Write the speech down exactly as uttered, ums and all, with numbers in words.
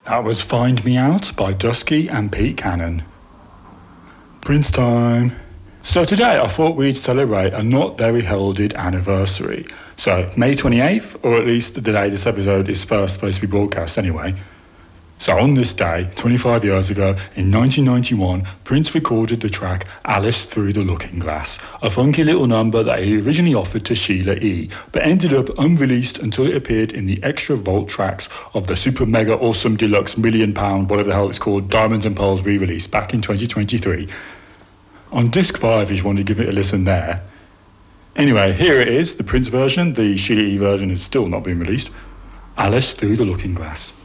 That was Find Me Out by Dusky and Pete Cannon. Prince time. So today I thought we'd celebrate a not very heralded anniversary. So May twenty-eighth, or at least the day this episode is first supposed to be broadcast anyway. So on this day, twenty-five years ago, in nineteen ninety-one, Prince recorded the track Alice Through the Looking Glass, a funky little number that he originally offered to Sheila E., but ended up unreleased until it appeared in the extra vault tracks of the super mega awesome deluxe million pound, whatever the hell it's called, Diamonds and Pearls re-release back in twenty twenty-three. On disc five, if you want to give it a listen there. Anyway, here it is, the Prince version. The Sheila E. version has still not been released. Alice Through the Looking Glass.